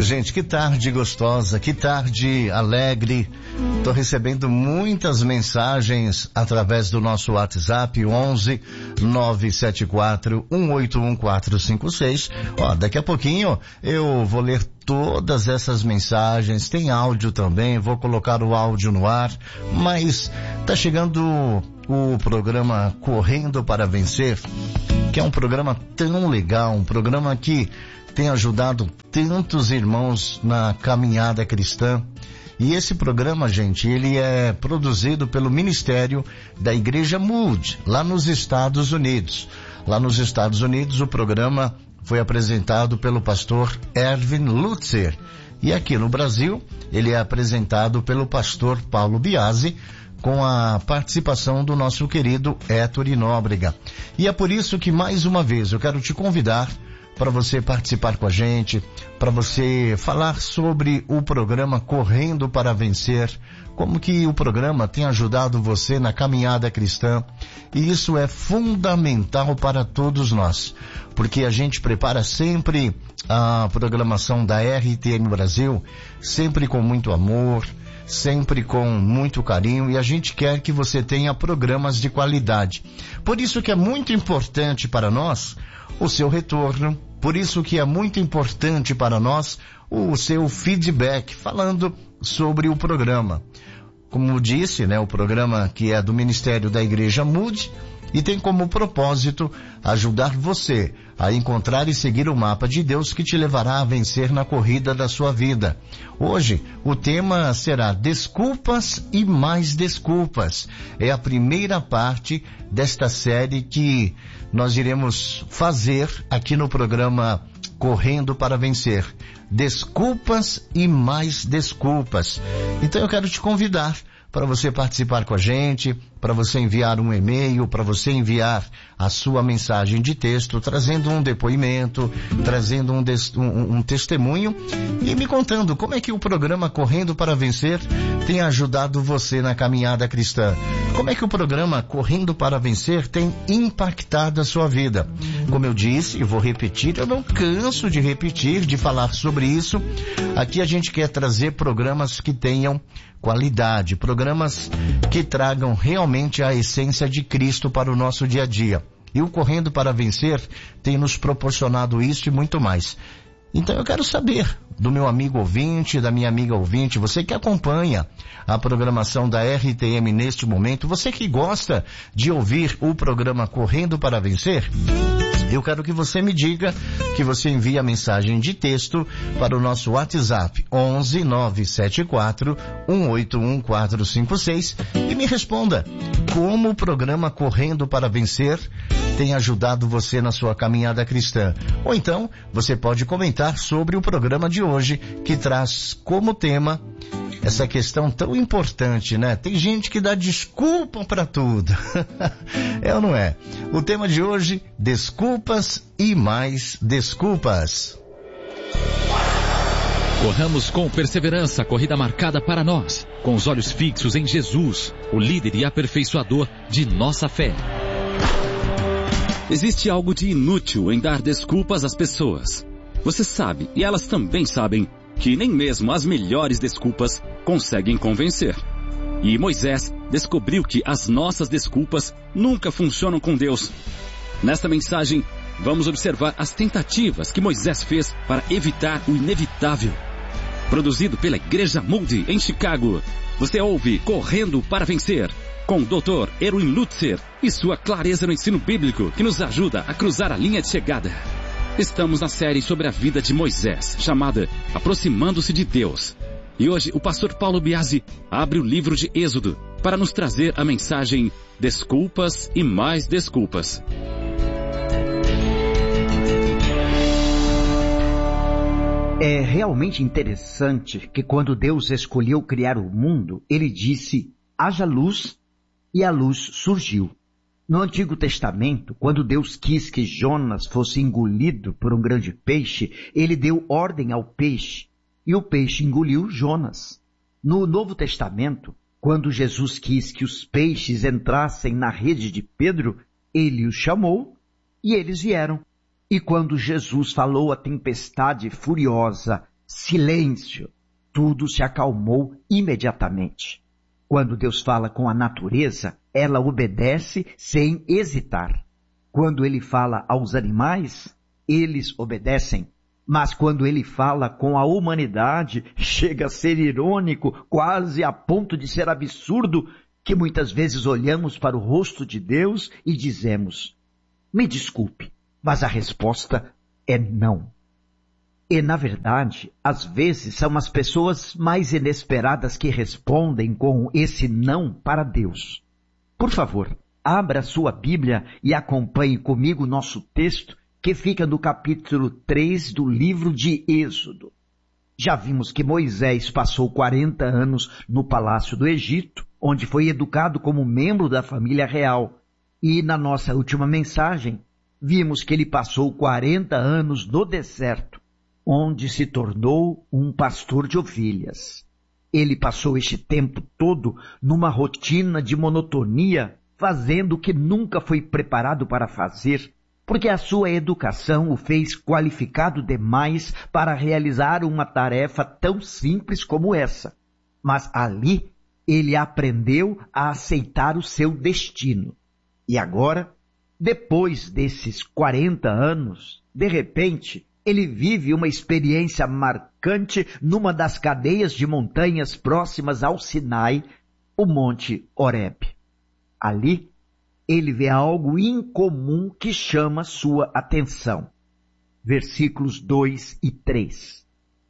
gente, que tarde gostosa, que tarde alegre. Tô recebendo muitas mensagens através do nosso WhatsApp 11 974 181 456. Daqui a pouquinho eu vou ler todas essas mensagens, tem áudio também, vou colocar o áudio no ar, mas tá chegando o programa Correndo para Vencer, que é um programa tão legal, um programa que tem ajudado tantos irmãos na caminhada cristã. E esse programa, gente, ele é produzido pelo Ministério da Igreja Mood, lá nos Estados Unidos. Lá nos Estados Unidos, o programa foi apresentado pelo pastor Erwin Lutzer. E aqui no Brasil, ele é apresentado pelo pastor Paulo Biasi, com a participação do nosso querido Héctor Nóbrega. E é por isso que, mais uma vez, eu quero te convidar para você participar com a gente, para você falar sobre o programa Correndo para Vencer, como que o programa tem ajudado você na caminhada cristã. E isso é fundamental para todos nós, porque a gente prepara sempre a programação da RTM Brasil, sempre com muito amor, sempre com muito carinho, e a gente quer que você tenha programas de qualidade. Por isso que é muito importante para nós o seu retorno, por isso que é muito importante para nós o seu feedback, falando sobre o programa. Como disse, o programa que é do Ministério da Igreja Mood, e tem como propósito ajudar você a encontrar e seguir o mapa de Deus que te levará a vencer na corrida da sua vida. Hoje, o tema será Desculpas e Mais Desculpas. É a primeira parte desta série que nós iremos fazer aqui no programa Correndo para Vencer. Desculpas e mais desculpas. Então eu quero te convidar para você participar com a gente, para você enviar um e-mail, para você enviar a sua mensagem de texto, trazendo um depoimento, trazendo um testemunho e me contando como é que o programa Correndo para Vencer tem ajudado você na caminhada cristã. Como é que o programa Correndo para Vencer tem impactado a sua vida? Como eu disse e vou repetir, eu não canso de repetir, de falar sobre isso. Aqui a gente quer trazer programas que tenham qualidade, programas que tragam realmente a essência de Cristo para o nosso dia a dia. E o Correndo para Vencer tem nos proporcionado isso e muito mais. Então eu quero saber do meu amigo ouvinte, da minha amiga ouvinte, você que acompanha a programação da RTM neste momento, você que gosta de ouvir o programa Correndo para Vencer, eu quero que você me diga, que você envie a mensagem de texto para o nosso WhatsApp 11 974 181 456 e me responda como o programa Correndo para Vencer tem ajudado você na sua caminhada cristã. Ou então, você pode comentar sobre o programa de hoje, que traz como tema essa questão tão importante, Tem gente que dá desculpa para tudo. É ou não é? O tema de hoje, desculpas e mais desculpas. Corramos com perseverança a corrida marcada para nós, com os olhos fixos em Jesus, o líder e aperfeiçoador de nossa fé. Existe algo de inútil em dar desculpas às pessoas. Você sabe, e elas também sabem, que nem mesmo as melhores desculpas conseguem convencer. E Moisés descobriu que as nossas desculpas nunca funcionam com Deus. Nesta mensagem, vamos observar as tentativas que Moisés fez para evitar o inevitável. Produzido pela Igreja Moody em Chicago, você ouve Correndo para Vencer, com o Dr. Erwin Lutzer e sua clareza no ensino bíblico que nos ajuda a cruzar a linha de chegada. Estamos na série sobre a vida de Moisés, chamada Aproximando-se de Deus. E hoje o pastor Paulo Biasi abre o livro de Êxodo para nos trazer a mensagem Desculpas e Mais Desculpas. É realmente interessante que quando Deus escolheu criar o mundo, Ele disse, haja luz, e a luz surgiu. No Antigo Testamento, quando Deus quis que Jonas fosse engolido por um grande peixe, Ele deu ordem ao peixe, e o peixe engoliu Jonas. No Novo Testamento, quando Jesus quis que os peixes entrassem na rede de Pedro, Ele os chamou, e eles vieram. E quando Jesus falou à tempestade furiosa, silêncio. Tudo se acalmou imediatamente. Quando Deus fala com a natureza, ela obedece sem hesitar. Quando ele fala aos animais, eles obedecem. Mas quando ele fala com a humanidade, chega a ser irônico, quase a ponto de ser absurdo, que muitas vezes olhamos para o rosto de Deus e dizemos: me desculpe, mas a resposta é não. E, na verdade, às vezes são as pessoas mais inesperadas que respondem com esse não para Deus. Por favor, abra sua Bíblia e acompanhe comigo o nosso texto, que fica no capítulo 3 do livro de Êxodo. Já vimos que Moisés passou 40 anos no palácio do Egito, onde foi educado como membro da família real. E na nossa última mensagem, vimos que ele passou 40 anos no deserto, onde se tornou um pastor de ovelhas. Ele passou este tempo todo numa rotina de monotonia, fazendo o que nunca foi preparado para fazer, porque a sua educação o fez qualificado demais para realizar uma tarefa tão simples como essa. Mas ali ele aprendeu a aceitar o seu destino. E agora, depois desses 40 anos, de repente, ele vive uma experiência marcante numa das cadeias de montanhas próximas ao Sinai, o Monte Horeb. Ali, ele vê algo incomum que chama sua atenção. Versículos 2 e 3.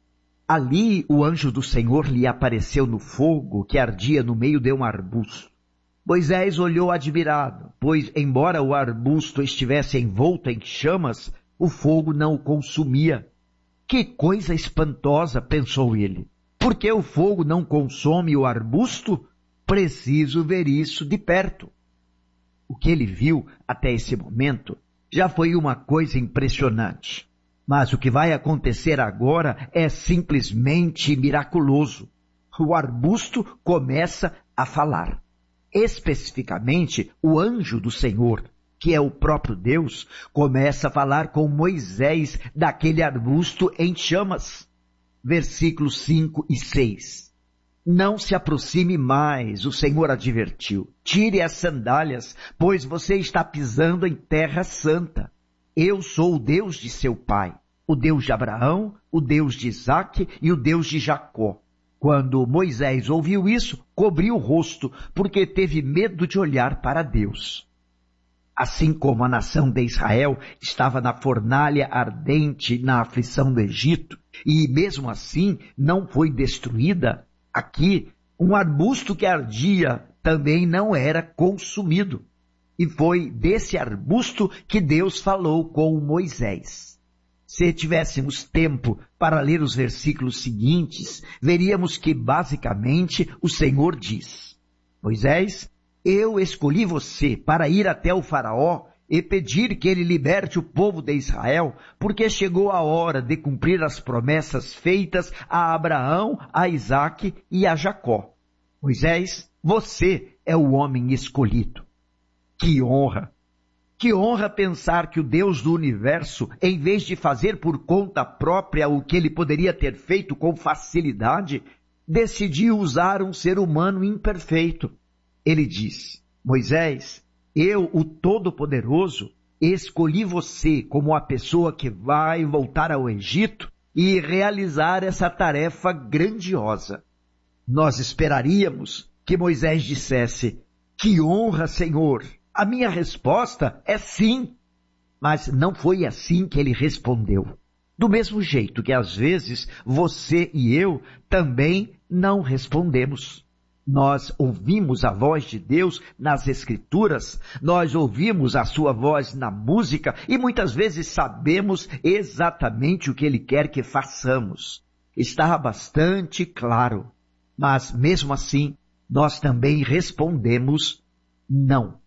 Ali, o anjo do Senhor lhe apareceu no fogo que ardia no meio de um arbusto. Moisés olhou admirado, pois, embora o arbusto estivesse envolto em chamas, o fogo não o consumia. Que coisa espantosa, pensou ele. Por que o fogo não consome o arbusto? Preciso ver isso de perto. O que ele viu até esse momento já foi uma coisa impressionante. Mas o que vai acontecer agora é simplesmente miraculoso. O arbusto começa a falar. Especificamente, o anjo do Senhor, que é o próprio Deus, começa a falar com Moisés daquele arbusto em chamas. Versículos 5 e 6. Não se aproxime mais, o Senhor advertiu. Tire as sandálias, pois você está pisando em terra santa. Eu sou o Deus de seu pai, o Deus de Abraão, o Deus de Isaque e o Deus de Jacó. Quando Moisés ouviu isso, cobriu o rosto, porque teve medo de olhar para Deus. Assim como a nação de Israel estava na fornalha ardente na aflição do Egito, e mesmo assim não foi destruída, aqui um arbusto que ardia também não era consumido. E foi desse arbusto que Deus falou com Moisés. Se tivéssemos tempo para ler os versículos seguintes, veríamos que basicamente o Senhor diz: Moisés, eu escolhi você para ir até o faraó e pedir que ele liberte o povo de Israel, porque chegou a hora de cumprir as promessas feitas a Abraão, a Isaque e a Jacó. Moisés, você é o homem escolhido. Que honra! Que honra pensar que o Deus do universo, em vez de fazer por conta própria o que ele poderia ter feito com facilidade, decidiu usar um ser humano imperfeito. Ele diz: Moisés, eu, o Todo-Poderoso, escolhi você como a pessoa que vai voltar ao Egito e realizar essa tarefa grandiosa. Nós esperaríamos que Moisés dissesse: que honra, Senhor! A minha resposta é sim. Mas não foi assim que ele respondeu. Do mesmo jeito que às vezes você e eu também não respondemos. Nós ouvimos a voz de Deus nas Escrituras, nós ouvimos a sua voz na música e muitas vezes sabemos exatamente o que Ele quer que façamos. Está bastante claro, mas mesmo assim nós também respondemos não.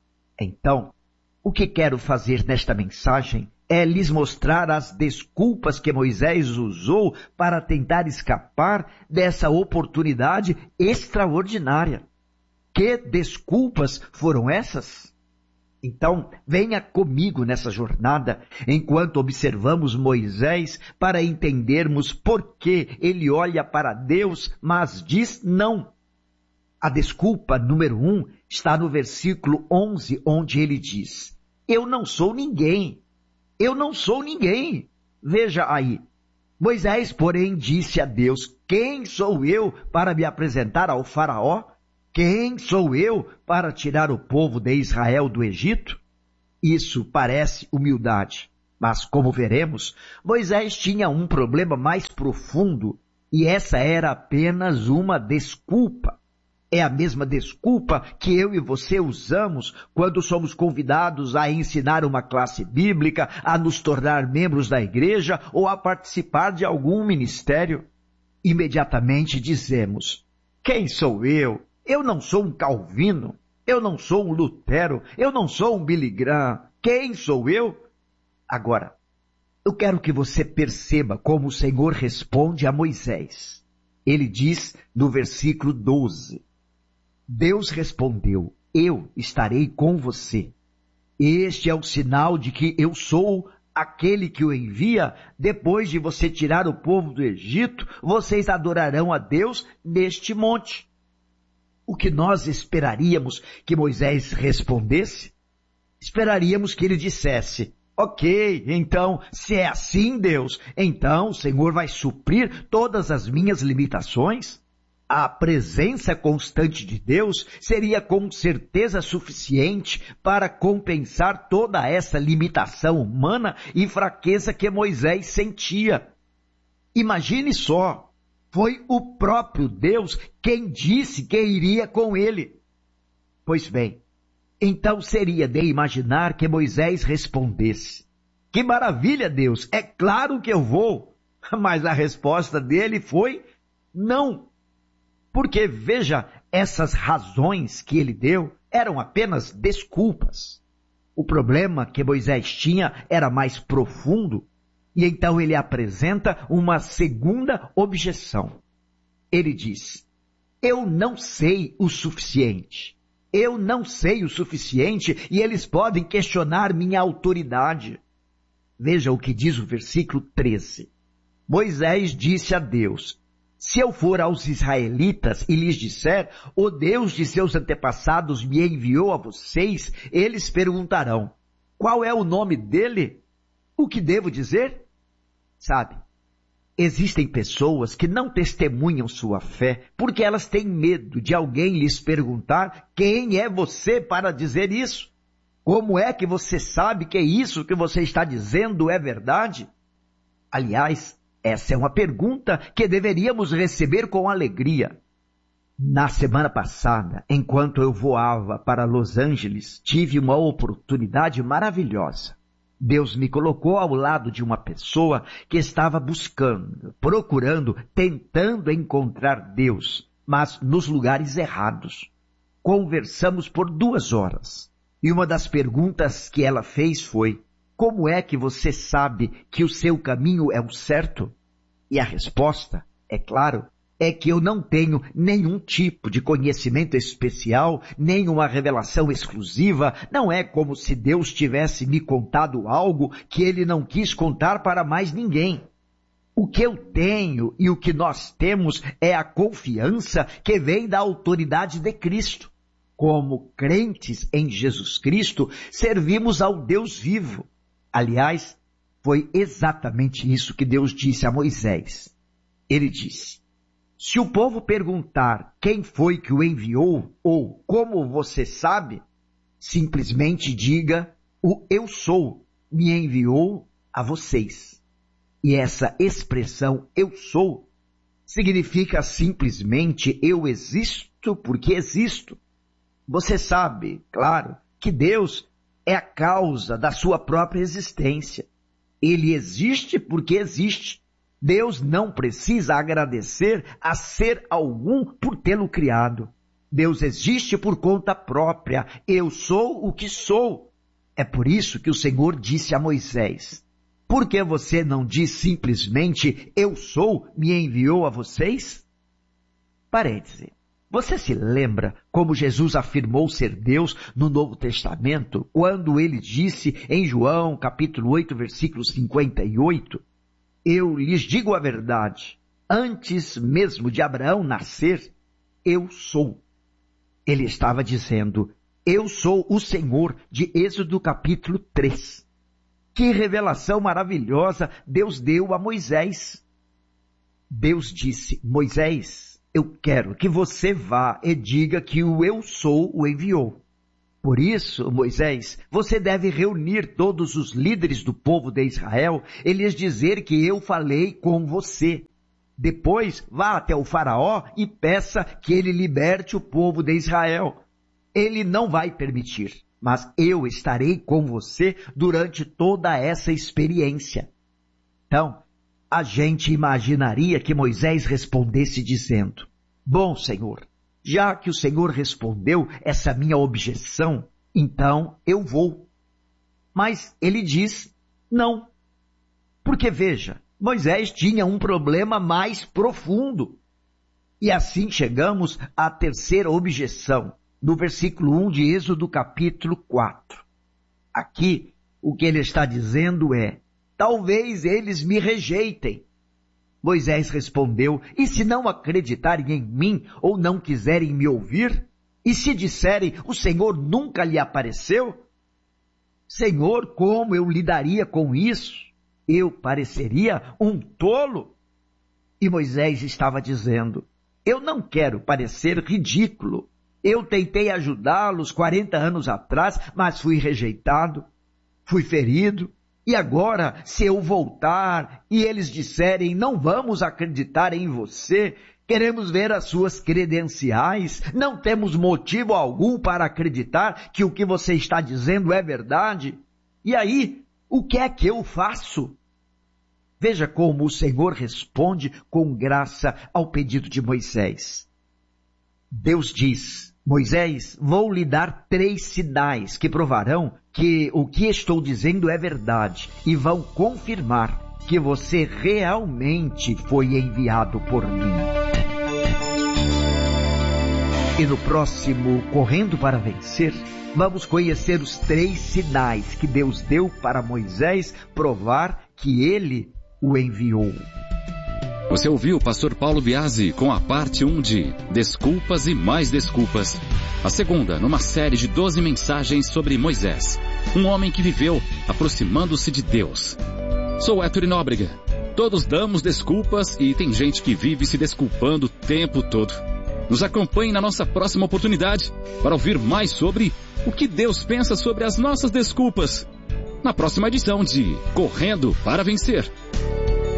Então, o que quero fazer nesta mensagem é lhes mostrar as desculpas que Moisés usou para tentar escapar dessa oportunidade extraordinária. Que desculpas foram essas? Então, venha comigo nessa jornada, enquanto observamos Moisés, para entendermos por que ele olha para Deus, mas diz não. A desculpa número 1 está no versículo 11, onde ele diz: eu não sou ninguém. Eu não sou ninguém. Veja aí. Moisés, porém, disse a Deus: quem sou eu para me apresentar ao faraó? Quem sou eu para tirar o povo de Israel do Egito? Isso parece humildade, mas como veremos, Moisés tinha um problema mais profundo e essa era apenas uma desculpa. É a mesma desculpa que eu e você usamos quando somos convidados a ensinar uma classe bíblica, a nos tornar membros da igreja ou a participar de algum ministério. Imediatamente dizemos: quem sou eu? Eu não sou um Calvino, eu não sou um Lutero, eu não sou um Billy Graham. Quem sou eu? Agora, eu quero que você perceba como o Senhor responde a Moisés. Ele diz no versículo 12, Deus respondeu: eu estarei com você. Este é o sinal de que eu sou aquele que o envia. Depois de você tirar o povo do Egito, vocês adorarão a Deus neste monte. O que nós esperaríamos que Moisés respondesse? Esperaríamos que ele dissesse: ok, então, se é assim, Deus, então o Senhor vai suprir todas as minhas limitações? A presença constante de Deus seria com certeza suficiente para compensar toda essa limitação humana e fraqueza que Moisés sentia. Imagine só, foi o próprio Deus quem disse que iria com ele. Pois bem, então seria de imaginar que Moisés respondesse: que maravilha, Deus, é claro que eu vou. Mas a resposta dele foi não. Porque, veja, essas razões que ele deu eram apenas desculpas. O problema que Moisés tinha era mais profundo, e então ele apresenta uma segunda objeção. Ele diz: eu não sei o suficiente. Eu não sei o suficiente e eles podem questionar minha autoridade. Veja o que diz o versículo 13. Moisés disse a Deus: se eu for aos israelitas e lhes disser, o Deus de seus antepassados me enviou a vocês, eles perguntarão: qual é o nome dele? O que devo dizer? Sabe, existem pessoas que não testemunham sua fé porque elas têm medo de alguém lhes perguntar: quem é você para dizer isso? Como é que você sabe que isso que você está dizendo é verdade? Aliás, essa é uma pergunta que deveríamos receber com alegria. Na semana passada, enquanto eu voava para Los Angeles, tive uma oportunidade maravilhosa. Deus me colocou ao lado de uma pessoa que estava buscando, procurando, tentando encontrar Deus, mas nos lugares errados. Conversamos por 2 horas. E uma das perguntas que ela fez foi: como é que você sabe que o seu caminho é o certo? E a resposta, é claro, é que eu não tenho nenhum tipo de conhecimento especial, nem uma revelação exclusiva. Não é como se Deus tivesse me contado algo que ele não quis contar para mais ninguém. O que eu tenho e o que nós temos é a confiança que vem da autoridade de Cristo. Como crentes em Jesus Cristo, servimos ao Deus vivo. Aliás, foi exatamente isso que Deus disse a Moisés. Ele disse: se o povo perguntar quem foi que o enviou ou como você sabe, simplesmente diga: o eu sou me enviou a vocês. E essa expressão eu sou significa simplesmente eu existo porque existo. Você sabe, claro, que Deus é a causa da sua própria existência. Ele existe porque existe. Deus não precisa agradecer a ser algum por tê-lo criado. Deus existe por conta própria. Eu sou o que sou. É por isso que o Senhor disse a Moisés: por que você não diz simplesmente eu sou, me enviou a vocês? Parêntese. Você se lembra como Jesus afirmou ser Deus no Novo Testamento, quando ele disse em João, capítulo 8, versículo 58, eu lhes digo a verdade, antes mesmo de Abraão nascer, eu sou. Ele estava dizendo, eu sou o Senhor, de Êxodo capítulo 3. Que revelação maravilhosa Deus deu a Moisés. Deus disse, Moisés, eu quero que você vá e diga que o eu sou o enviou. Por isso, Moisés, você deve reunir todos os líderes do povo de Israel e lhes dizer que eu falei com você. Depois, vá até o faraó e peça que ele liberte o povo de Israel. Ele não vai permitir, mas eu estarei com você durante toda essa experiência. Então, a gente imaginaria que Moisés respondesse dizendo, bom, Senhor, já que o Senhor respondeu essa minha objeção, então eu vou. Mas ele diz não. Porque veja, Moisés tinha um problema mais profundo. E assim chegamos à terceira objeção, no versículo 1 de Êxodo capítulo 4. Aqui, o que ele está dizendo é, talvez eles me rejeitem. Moisés respondeu, e se não acreditarem em mim ou não quiserem me ouvir? E se disserem, o Senhor nunca lhe apareceu? Senhor, como eu lidaria com isso? Eu pareceria um tolo? E Moisés estava dizendo, eu não quero parecer ridículo. Eu tentei ajudá-los 40 anos atrás, mas fui rejeitado, fui ferido. E agora, se eu voltar e eles disserem, não vamos acreditar em você, queremos ver as suas credenciais, não temos motivo algum para acreditar que o que você está dizendo é verdade. E aí, o que é que eu faço? Veja como o Senhor responde com graça ao pedido de Moisés. Deus diz, Moisés, vou lhe dar 3 sinais que provarão que o que estou dizendo é verdade e vão confirmar que você realmente foi enviado por mim. E no próximo Correndo para Vencer, vamos conhecer os 3 sinais que Deus deu para Moisés provar que ele o enviou. Você ouviu o pastor Paulo Biasi com a parte 1 de Desculpas e Mais Desculpas. A segunda, numa série de 12 mensagens sobre Moisés, um homem que viveu aproximando-se de Deus. Sou Héctor Nóbrega. Todos damos desculpas e tem gente que vive se desculpando o tempo todo. Nos acompanhe na nossa próxima oportunidade para ouvir mais sobre o que Deus pensa sobre as nossas desculpas. Na próxima edição de Correndo para Vencer.